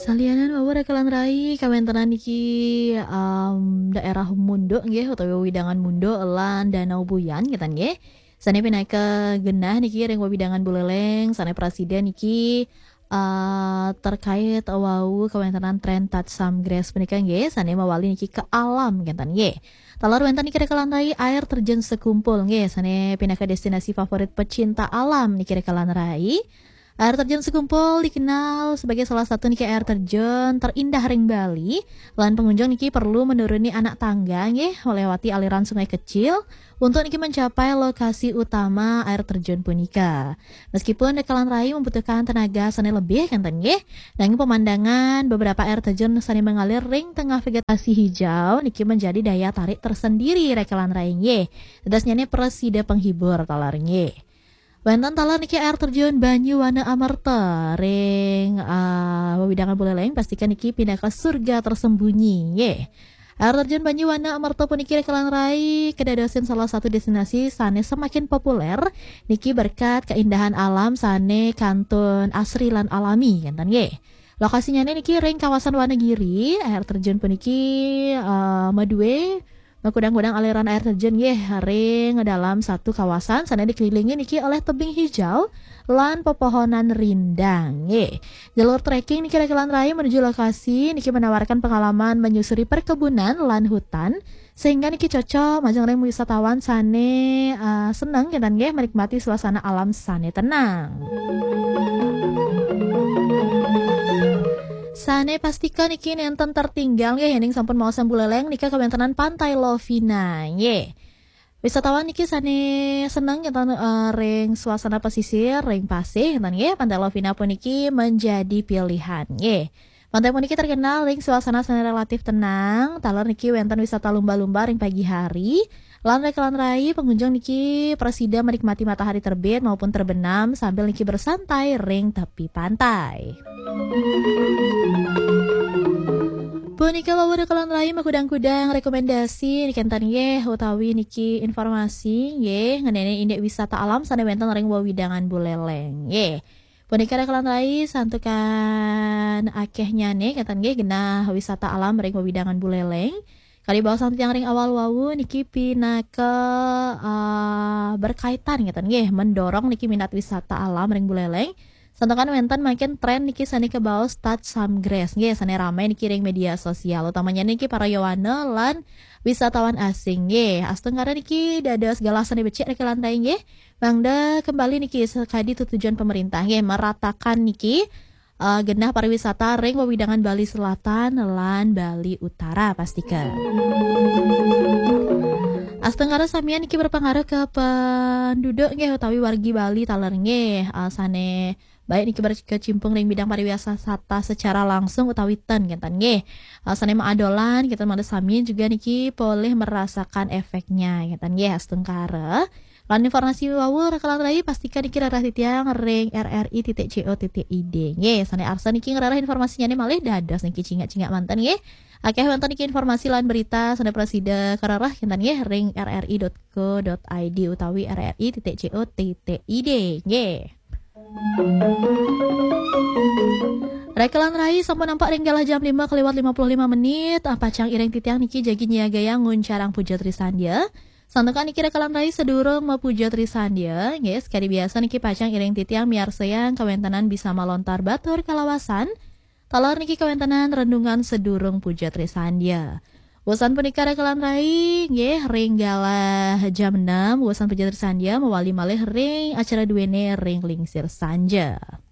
Salianan wawuh rekalan rai kawentenan iki daerah Mundo nggih utawi wewidangan Mundo lan Danau Buyan kitan nggih. Sane pinaike genah niki ring wewidangan Buleleng sane presiden niki terkait wau kawentenan tren Tatsam Grass punika nggih sane mawali niki ke alam kinten nggih. Talar wenten niki rekalan rai air terjun sekumpul nggih sane pinaike destinasi favorit pecinta alam niki rekalan rai. Air terjun Sekumpul dikenal sebagai salah satu niki air terjun terindah ring Bali. Lan pengunjung niki perlu menuruni anak tangga nggih melewati aliran sungai kecil untuk niki mencapai lokasi utama air terjun punika. Meskipun rekalan rai membutuhkan tenaga sane lebih kanten nggih, nanging pemandangan beberapa air terjun sane mengalir ring tengah vegetasi hijau niki menjadi daya tarik tersendiri rekalan rai nggih. Tedasnya presida penghibur talar nggih. Wenten talar niki air terjun Banyu Wana Amerta ring wewidangan Buleleng pastikan niki pindah ke surga tersembunyi nggih. Air terjun Banyu Wana Amerta puniki rekalan rai kedadosan salah satu destinasi sane semakin populer niki berkat keindahan alam sane kantun asri lan alami enten nggih. Lokasinya niki ring kawasan Wanagiri, air terjun puniki madue Kudang-kudang aliran air terjun nggih ring dalam satu kawasan sana dikelilingi niki oleh tebing hijau lan pepohonan rindang nggih. Jalur trekking niki rekalan rai menuju lokasi niki menawarkan pengalaman menyusuri perkebunan lan hutan sehingga niki cocok majeng ring wisatawan sane seneng kinten nggih menikmati suasana alam sane tenang. Sane pastikan iki nenten tertinggal nggih ning sampun maosan Buleleng nika kawentenan Pantai Lovina nggih. Wisatawan niki sane seneng kinten ring suasana pesisir ring pasih kinten nggih. Pantai Lovina puniki menjadi pilihan nggih. Pantai puniki terkenal ring suasana sane relatif tenang, talar niki wenten wisata lumba-lumba ring pagi hari. Lan rekalan rai pengunjung niki presida menikmati matahari terbit maupun terbenam sambil niki bersantai ring tepi pantai. Punika wawuh rekalan rai makudang-kudang rekomendasi niki enten nggih utawi niki informasi nggih ngeneni indek wisata alam sane wenten ring wewidangan Buleleng nggih. Punika rekalan rai santukan akeh nyane keten nggih genah wisata alam ring wewidangan Buleleng. Kali bahasan tiang ring awal wawu niki pinake berkaitan gitu nggih mendorong niki minat wisata alam ring Buleleng. Santokan wenten makin tren niki sani ke baos Tatsam Grass nggih sane ramai niki ring media sosial utamanya niki para yawana lan wisatawan asing nggih. Astengara niki dados galasan becik rekalan rai nggih. Bangda kembali niki sekadi tujuan pemerintah nggih meratakan niki genah pariwisata ring wewidangan Bali Selatan lan Bali Utara pastikan. Astenggara samian niki berpengaruh ke penduduk nggih utawi wargi Bali taler nggih sane baik niki berkecimpung ring bidang pariwisata secara langsung utawi ten kinten nggih. Sane maadolan kita mangda samian juga niki boleh merasakan efeknya kinten nggih astenggara. Lan informasi wawuh rekalan rai pastikan niki rarah titiang ring rri.co.id nggih. Sane arsa niki ngararah informasinya nih malih dados niki cingak-cingak manten nggih. Akeh wonten niki informasi lan berita sane presida kararah kinten nggih ring rri.co.id utawi rri.co.id nggih. Rekalan rai sampun nampak ring galah jam 5:55 menit. Pacang ireng titiang niki jagi nyiagaya nguncarang Puja Trisandya. Santukan niki rekalan rai sedurung Puja Trisandya nggih sekali biasa niki pacang ireng titiang miarsayang kawentanan bisa melontar batur kalawasan. Talar niki kawentanan rendungan sedurung Puja Trisandya. Wusan punika rekalan rai nggih ring galah jam 6 wusan Puja Trisandya mewali malih ring acara duwene ring lingsir sanja.